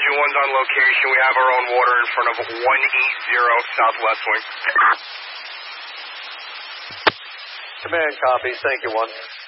Engine 1's on location. We have our own water in front of 180 Southwest Wing. Command copies. Thank you, 1.